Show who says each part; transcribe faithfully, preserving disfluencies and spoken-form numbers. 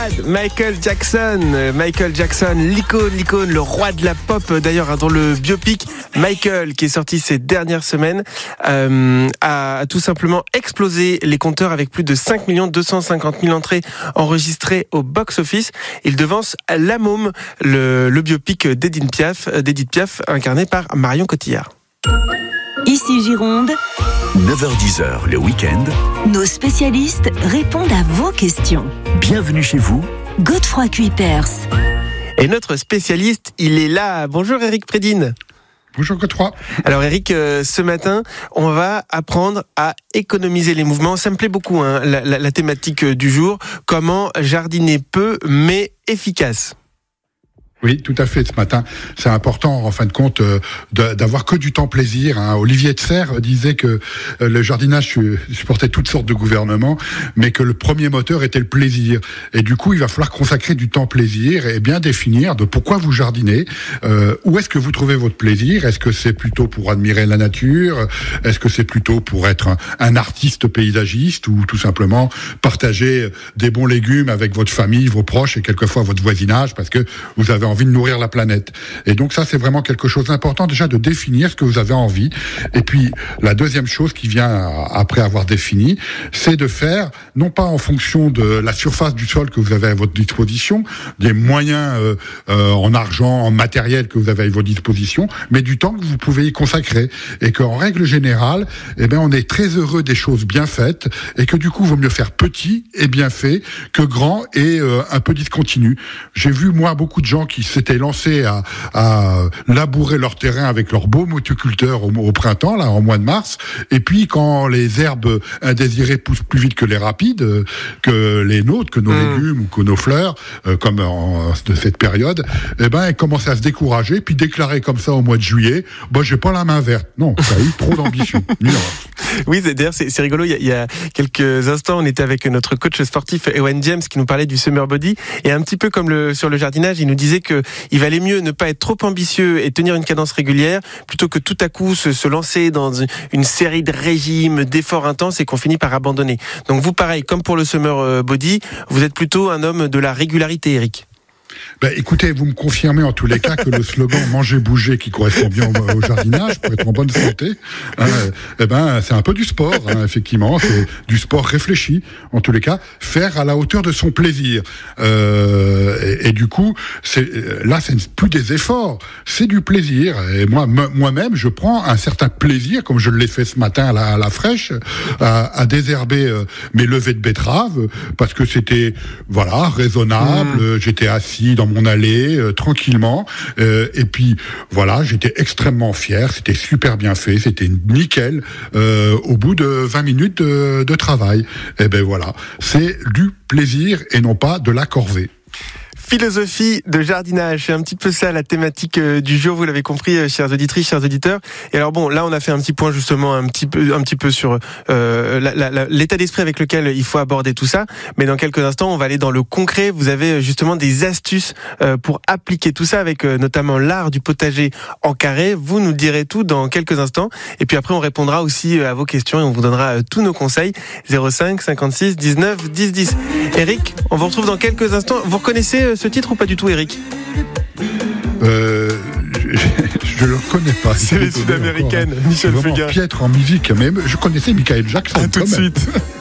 Speaker 1: Bad, Michael Jackson. Michael Jackson, l'icône, l'icône, le roi de la pop. D'ailleurs, hein, dans le biopic, Michael, qui est sorti ces dernières semaines, euh, a tout simplement explosé les compteurs avec plus de cinq millions deux cent cinquante mille entrées enregistrées au box-office. Il devance La Môme, le, le biopic d'Edith Piaf, d'Edith Piaf, incarné par Marion Cotillard.
Speaker 2: Ici Gironde,
Speaker 3: neuf heures dix le week-end.
Speaker 2: Nos spécialistes répondent à vos questions.
Speaker 3: Bienvenue chez vous,
Speaker 2: Godefroy Cuypers.
Speaker 1: Et notre spécialiste, il est là. Bonjour Eric Prédine.
Speaker 4: Bonjour Godefroy.
Speaker 1: Alors Eric, euh, ce matin, on va apprendre à économiser les mouvements. Ça me plaît beaucoup, hein, la, la, la thématique du jour. Comment jardiner peu mais efficace.
Speaker 4: Oui, tout à fait. Ce matin, c'est important, en fin de compte, euh, de, d'avoir que du temps plaisir. Hein. Olivier de Serres disait que euh, le jardinage supportait toutes sortes de gouvernements, mais que le premier moteur était le plaisir. Et du coup, il va falloir consacrer du temps plaisir et bien définir de pourquoi vous jardinez. Euh, où est-ce que vous trouvez votre plaisir ? Est-ce que c'est plutôt pour admirer la nature ? Est-ce que c'est plutôt pour être un, un artiste paysagiste ou tout simplement partager des bons légumes avec votre famille, vos proches et quelquefois votre voisinage parce que vous avez envie de nourrir la planète. Et donc ça, c'est vraiment quelque chose d'important déjà de définir ce que vous avez envie. Et puis la deuxième chose qui vient après avoir défini, c'est de faire, non pas en fonction de la surface du sol que vous avez à votre disposition, des moyens euh, euh, en argent, en matériel que vous avez à votre disposition, mais du temps que vous pouvez y consacrer. Et qu'en règle générale, eh ben, on est très heureux des choses bien faites et que du coup, il vaut mieux faire petit et bien fait que grand et euh, un peu discontinu. J'ai vu, moi, beaucoup de gens qui s'étaient lancés à, à labourer leur terrain avec leurs beaux motoculteurs au, au printemps, là, en mois de mars. Et puis, quand les herbes indésirées poussent plus vite que les rapides, euh, que les nôtres, que nos mmh. légumes ou que nos fleurs, euh, comme en, de cette période, eh ben, elles commencent à se décourager, puis déclarer comme ça au mois de juillet, bah, j'ai pas la main verte. Non, ça a eu trop d'ambition.
Speaker 1: Oui, d'ailleurs, c'est, c'est rigolo. Il y, a, il y a quelques instants, on était avec notre coach sportif, Ewan James, qui nous parlait du summer body. Et un petit peu comme le, sur le jardinage, il nous disait que il valait mieux ne pas être trop ambitieux et tenir une cadence régulière plutôt que tout à coup se, se lancer dans une série de régimes, d'efforts intenses et qu'on finit par abandonner. Donc vous, pareil, comme pour le summer body, vous êtes plutôt un homme de la régularité, Eric.
Speaker 4: Ben, écoutez, vous me confirmez en tous les cas que le slogan « manger, bouger » qui correspond bien au, au jardinage pour être en bonne santé, hein, eh ben, c'est un peu du sport, hein, effectivement, c'est du sport réfléchi, en tous les cas, faire à la hauteur de son plaisir. Euh, et, et du coup, c'est, là, c'est plus des efforts, c'est du plaisir. Et moi, m- moi-même, je prends un certain plaisir, comme je l'ai fait ce matin à la, à la fraîche, à, à désherber euh, mes levées de betteraves, parce que c'était, voilà, raisonnable, mmh. j'étais assis dans mon allée, euh, tranquillement, euh, et puis voilà, j'étais extrêmement fier, c'était super bien fait, c'était nickel, euh, au bout de vingt minutes de, de travail. Et ben voilà, c'est du plaisir et non pas de la corvée.
Speaker 1: Philosophie de jardinage, c'est un petit peu ça la thématique du jour, vous l'avez compris, chères auditrices, chers auditeurs. Et alors bon, là on a fait un petit point justement un petit peu, un petit peu sur euh, la, la, la, l'état d'esprit avec lequel il faut aborder tout ça. Mais dans quelques instants, on va aller dans le concret. Vous avez justement des astuces euh, pour appliquer tout ça avec euh, notamment l'art du potager en carré. Vous nous direz tout dans quelques instants. Et puis après, on répondra aussi à vos questions et on vous donnera euh, tous nos conseils. zéro cinq cinquante-six dix-neuf dix dix. Eric, on vous retrouve dans quelques instants. Vous reconnaissez euh, ce titre ou pas du tout, Eric ?
Speaker 4: Euh, je ne le connais pas.
Speaker 1: C'est les Sud-Américaines,
Speaker 4: encore, hein.
Speaker 1: Michel
Speaker 4: Fugain. Piètre en musique, mais je connaissais Michael Jackson.
Speaker 1: À tout de suite.